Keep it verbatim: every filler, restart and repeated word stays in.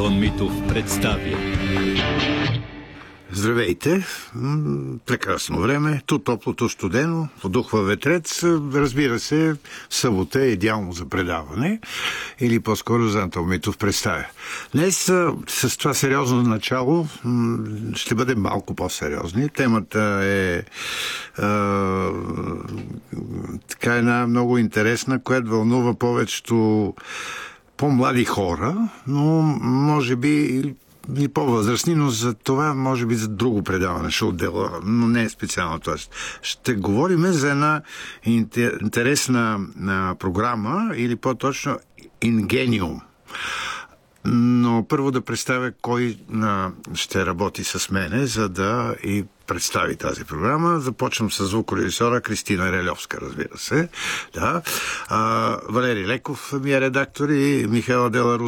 Антон Митов представя. Здравейте! Прекрасно време. Ту топло, ту студено. Подухва ветрец. Разбира се, събота е идеално за предаване. Или по-скоро за Антон Митов представя. Днес с това сериозно начало ще бъдем малко по-сериозни. Темата е, е така една много интересна, която вълнува повечето по-млади хора, но може би и по-възрастни, но за това може би за друго предаване ще отдела, но не е специално. Тоест, ще говорим за една интересна програма или по-точно Ингениум. Но първо да представя кой а, ще работи с мене, за да и представи тази програма. Започвам с звукорежисора Кристина Релевска, разбира се. Да. А, Валери Леков ми е редактор и Михаела Деларус